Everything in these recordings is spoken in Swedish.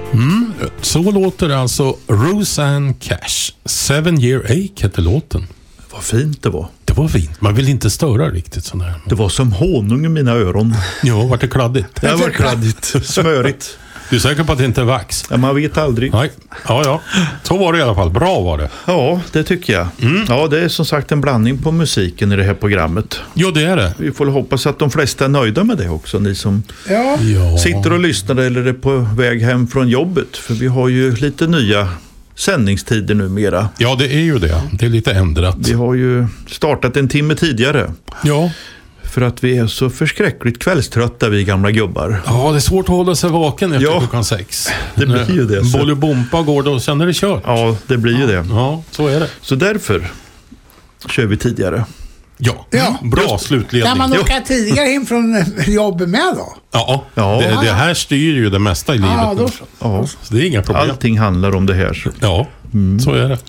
Så låter alltså Rosanne Cash. 7-Year Ache heter låten. Vad fint det var. Det var fint. Man vill inte störa riktigt sån här. Det var som honung i mina öron. Ja, vart det kladdigt? Det var kladdigt. Smörigt. Du är säker på att det inte är vax? Ja, man vet aldrig. Nej. Ja. Så var det i alla fall. Bra var det. Ja, det tycker jag. Ja, det är som sagt en blandning på musiken i det här programmet. Ja, det är det. Vi får hoppas att de flesta är nöjda med det också. Ni som sitter och lyssnar eller är på väg hem från jobbet. För vi har ju lite nya sändningstider numera. Ja, det är ju det. Det är lite ändrat. Vi har ju startat en timme tidigare. Ja. För att vi är så förskräckligt kvällströtta, vi gamla gubbar. Ja, det är svårt att hålla sig vaken efter klockan 6. Det blir ju det. Bolibompa går då, sen är det kört. Ja, det blir ju det. Ja, så är det. Så därför kör vi tidigare. Ja. Bra slutledning. Kan man åka tidigare in från jobbet med då? Ja. Det här styr ju det mesta i livet. Ja. Så det är inga problem. Allting handlar om det här. Så. Ja, så är det.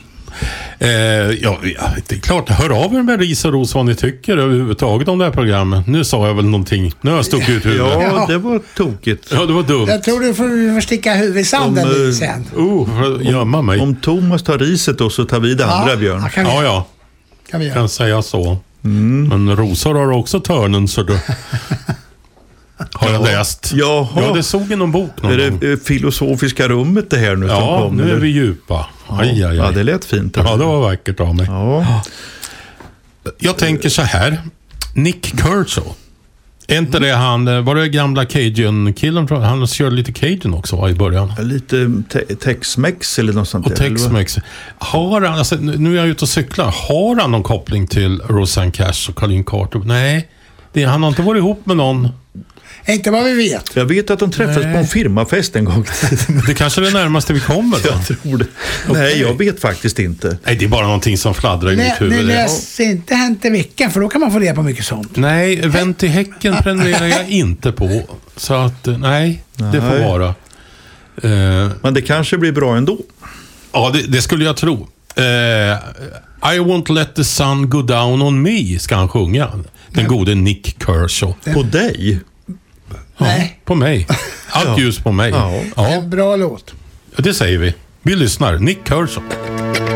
Det är klart, hör av er med ris och ros vad ni tycker överhuvudtaget om det här programmet. Nu sa jag väl någonting. Nu har jag stuckit ut huvudet. Ja, det var tokigt. Ja, det var dumt. Jag tror du får sticka huvudet i sanden sen. Gömma mig. Om Thomas tar riset då så tar vi det andra, Björn. Kan vi göra. Kan säga så. Men rosor har också törnen, så du... Har jag läst. Jaha. Ja, det såg i någon bok någon Är det filosofiska rummet det här nu som Ja, kommer? nu är vi djupa. Aj. Ja, det lät fint. Ja, det var vackert av mig. Ja. Jag tänker så här. Nick Kershaw. Är inte det han, var det gamla Cajun-killen? Han körde lite Cajun också i början. Lite Tex-Mex eller något sånt där. Och Tex-Mex. Har han, alltså, nu är jag ute och cyklar. Har han någon koppling till Rosanne Cash och Colleen Carter? Nej, han har inte varit ihop med någon. Inte vad vi vet. Jag vet att de träffades på en firmafest en gång. Det kanske är det närmaste vi kommer då. Jag tror det. Nej, jag vet faktiskt inte. Nej, det är bara någonting som fladdrar i mitt huvud. Ni läser inte Hänt i veckan, för då kan man få reda på mycket sånt. Nej, Vänt i häcken prenumererar jag inte på. Så att, nej, det får vara. Men det kanske blir bra ändå. Ja, det skulle jag tro. I won't let the sun go down on me, ska han sjunga. Den gode Nick Kershaw. På dig? Nej. På mig. Allt ljus på mig. Ja. En bra låt. Det säger vi. Vi lyssnar. Nick Kershaw.